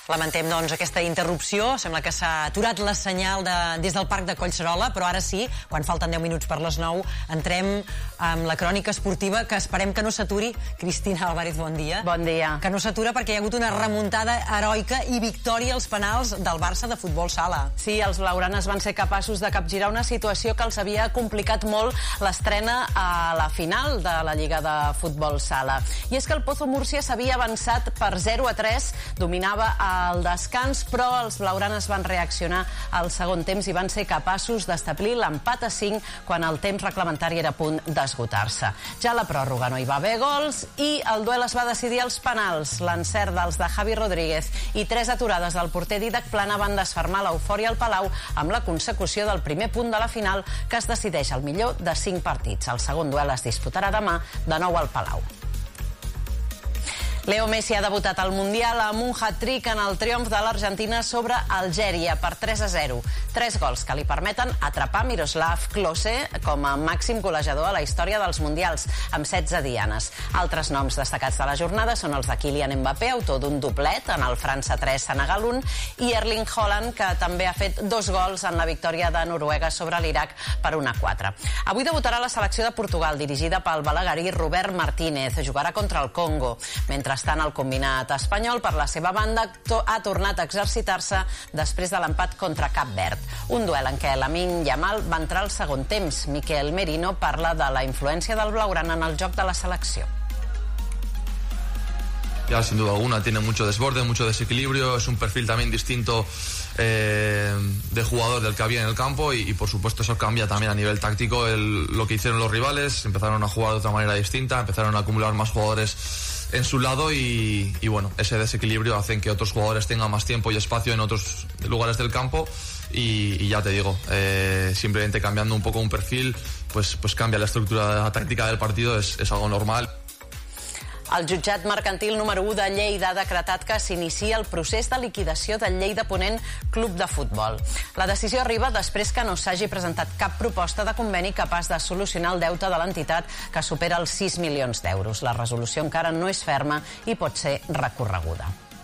Lamentem, doncs, aquesta interrupció. Sembla que s'ha aturat la senyal des del Parc de Collserola, però ara sí, quan falten 10 minuts per les 9, entrem amb la crònica esportiva, que esperem que no s'aturi. Cristina Álvarez, bon dia. Bon dia. Que no s'atura perquè hi ha hagut una remuntada heroica i victòria als penals del Barça de futbol sala. Sí, els blaugranes van ser capaços de capgirar una situació que els havia complicat molt l'estrena a la final de la Lliga de Futbol Sala. I és que el Pozo Múrcia s'havia avançat per 0-3, dominava el descans, però els blaugranes van reaccionar al segon temps i van ser capaços d'establir l'empat a 5 quan el temps reglamentari era a punt d'esgotar-se. Ja a la pròrroga no hi va haver gols i el duel es va decidir als penals. L'encert dels de Javi Rodríguez i 3 aturades del porter Dídac Plana van desfermar l'eufòria al Palau amb la consecució del primer punt de la final, que es decideix al millor de 5 partits. El segon duel es disputarà demà, de nou al Palau. Leo Messi ha debutat al Mundial amb un hat-trick en el triomf de l'Argentina sobre Algèria per 3-0. 3 gols que li permeten atrapar Miroslav Klose com a màxim golejador a la història dels Mundials, amb 16 dianes. Altres noms destacats de la jornada són els de Kylian Mbappé, autor d'un doblet en el França 3, Senegal 1, i Erling Haaland, que també ha fet 2 gols en la victòria de Noruega sobre l'Iraq per 1-4. Avui debutarà la selecció de Portugal, dirigida pel balaguerí Robert Martínez. Jugarà contra el Congo. Mentrestant, el combinat espanyol, per la seva banda, ha tornat a exercitar-se després de l'empat contra Cap Verd. Un duel en què Lamine Yamal va entrar al segon temps. Miquel Merino parla de la influència del blaugrana en el joc de la selecció. Ya, sin duda alguna, tiene mucho desborde, mucho desequilibrio, es un perfil también distinto de jugador del que había en el campo y por supuesto eso cambia también a nivel táctico lo que hicieron los rivales. Empezaron a jugar de otra manera distinta, empezaron a acumular más jugadores en su lado y bueno, ese desequilibrio hace que otros jugadores tengan más tiempo y espacio en otros lugares del campo y ya te digo, simplemente cambiando un poco un perfil pues cambia la estructura táctica del partido, es algo normal. El jutjat mercantil número 1 de Lleida ha decretat que s'inicia el procés de liquidació del Lleida Ponent Club de Futbol. La decisió arriba després que no s'hagi presentat cap proposta de conveni capaç de solucionar el deute de l'entitat, que supera els 6 milions d'euros. La resolució encara no és ferma i pot ser recorreguda.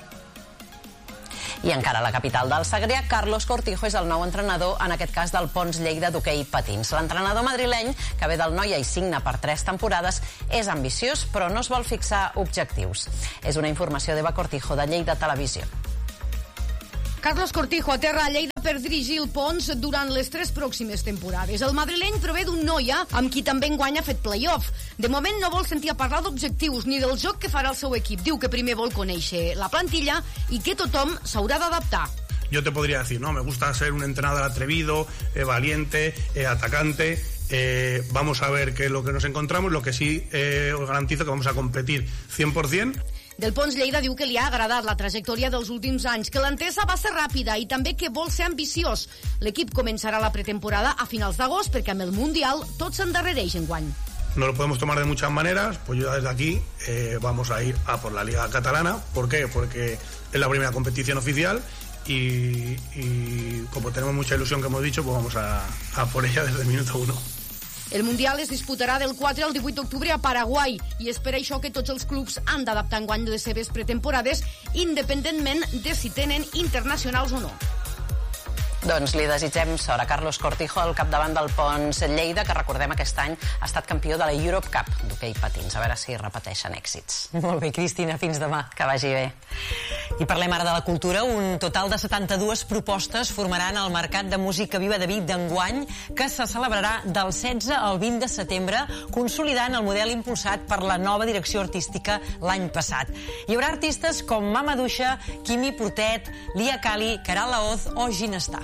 I encara a la capital del Segrià, Carlos Cortijo és el nou entrenador, en aquest cas del Pons Lleida d'hoquei patins. L'entrenador madrileny, que ve del Noia i signa per 3 temporades, és ambiciós, però no es vol fixar objectius. És una informació d'Eva Cortijo, de Lleida Televisió. Carlos Cortijo aterra a Lleida per dirigir el Pons durant les 3 pròximes temporades. El madrileny prové d'un Noia amb qui també enguany ha fet play-off. De moment no vol sentir a parlar d'objectius ni del joc que farà el seu equip. Diu que primer vol conèixer la plantilla i que tothom s'haurà d'adaptar. Yo te podría decir, no, me gusta ser un entrenador atrevido, valiente, atacante. Vamos a ver qué es lo que nos encontramos. Lo que sí os garantizo que vamos a competir 100%. Del Pons Lleida diu que li ha agradat la trajectòria dels últims anys, que l'entesa va ser ràpida i també que vol ser ambiciós. L'equip començarà la pretemporada a finals d'agost perquè amb el Mundial tot s'endarrereix enguany. No lo podemos tomar de muchas maneras, pues yo desde aquí vamos a ir a por la Liga Catalana. ¿Por qué? Porque es la primera competición oficial y como tenemos mucha ilusión, que hemos dicho, pues vamos a por ella desde el minuto 1. El Mundial es disputarà del 4 al 18 d'octubre a Paraguai i és per això que tots els clubs han d'adaptar enguany les seves pretemporades independentment de si tenen internacionals o no. Doncs li desitgem sort a Carlos Cortijo al capdavant del Pons Lleida, que recordem aquest any ha estat campió de la Europe Cup d'hoquei patins. A veure si repeteixen èxits. Molt bé, Cristina, fins demà. Que vagi bé. I parlem ara de la cultura. Un total de 72 propostes formaran el Mercat de Música Viva de Vic d'enguany, que se celebrarà del 16 al 20 de setembre, consolidant el model impulsat per la nova direcció artística l'any passat. Hi haurà artistes com Mama Duixa, Quimi Portet, Lia Cali, Caral Laoz o Ginestar.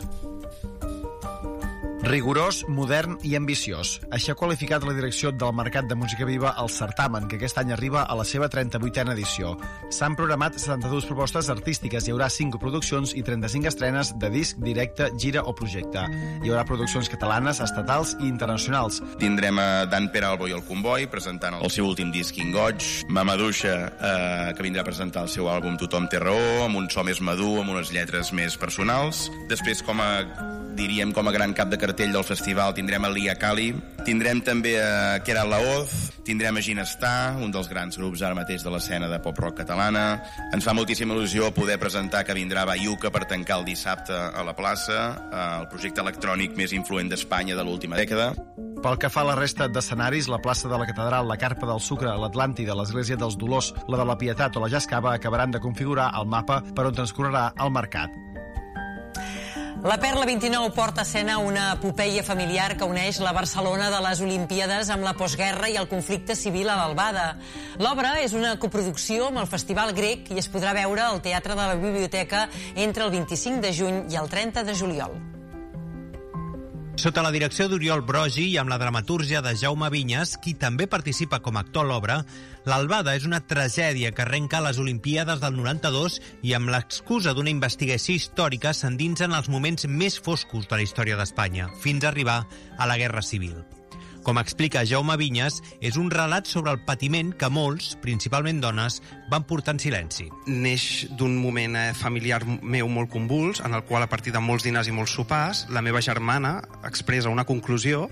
Rigorós, modern i ambiciós. Així ha qualificat la direcció del Mercat de Música Viva al certamen, que aquest any arriba a la seva 38a edició. S'han programat 72 propostes artístiques, hi haurà 5 produccions i 35 estrenes de disc, directe, gira o projecte. Hi haurà produccions catalanes, estatals i internacionals. Tindrem a Dan Peralbo i el Comboi presentant el seu últim disc Ingoig, Mama Duixa, que vindrà a presentar el seu àlbum Tothom té raó, amb un so més madur, amb unes lletres més personals. Després, com a diríem com a gran cap de cartell del festival tindrem a Lia Kali, tindrem també a Keral Laoz, tindrem a Ginestar, un dels grans grups ara mateix de l'escena de pop-rock catalana. Ens fa moltíssima il·lusió poder presentar que vindrà Bayuca per tancar el dissabte a la plaça, el projecte electrònic més influent d'Espanya de l'última dècada. Pel que fa a la resta d'escenaris, la plaça de la Catedral, la Carpa del Sucre, l'Atlàntida, l'Església dels Dolors, la de la Pietat o la Jascava acabaran de configurar el mapa per on transcorrerà el mercat. La Perla 29 porta a escena una epopeia familiar que uneix la Barcelona de les Olimpíades amb la postguerra i el conflicte civil a l'Albada. L'obra és una coproducció amb el Festival Grec i es podrà veure al Teatre de la Biblioteca entre el 25 de juny i el 30 de juliol. Sota la direcció d'Oriol Brogi i amb la dramatúrgia de Jaume Vinyes, qui també participa com a actor a l'obra, l'Albada és una tragèdia que arrenca a les Olimpíades del 92 i amb l'excusa d'una investigació històrica s'endinsa en els moments més foscos de la història d'Espanya, fins a arribar a la Guerra Civil. Com explica Jaume Vinyes, és un relat sobre el patiment que molts, principalment dones, van portar en silenci. Neix d'un moment familiar meu molt convuls, en el qual a partir de molts dinars i molts sopars, la meva germana expressa una conclusió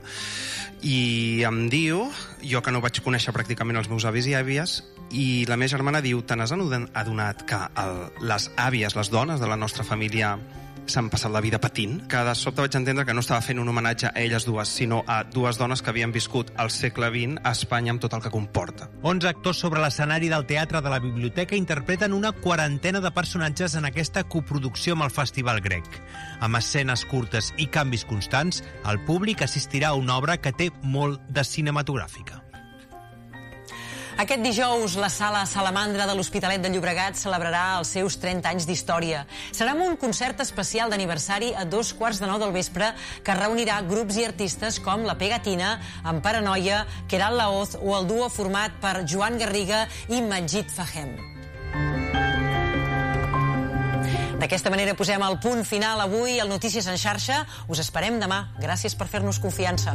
i em diu, jo que no vaig conèixer pràcticament els meus avis i àvies, i la meva germana diu, te n'has adonat que les àvies, les dones de la nostra família, s'han passat la vida patint, que de sobte vaig entendre que no estava fent un homenatge a elles dues, sinó a dues dones que havien viscut al segle XX a Espanya amb tot el que comporta. 11 actors sobre l'escenari del Teatre de la Biblioteca interpreten una quarantena de personatges en aquesta coproducció amb el Festival Grec. Amb escenes curtes i canvis constants, el públic assistirà a una obra que té molt de cinematogràfica. Aquest dijous, la Sala Salamandra de l'Hospitalet de Llobregat celebrarà els seus 30 anys d'història. Serà amb un concert especial d'aniversari a 2:15 del vespre que reunirà grups i artistes com la Pegatina, amb Paranoia, Keral Laoz o el duo format per Joan Garriga i Majid Fahem. D'aquesta manera posem el punt final avui al Notícies en xarxa. Us esperem demà. Gràcies per fer-nos confiança.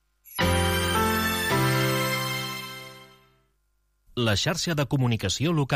La xarxa de comunicació local.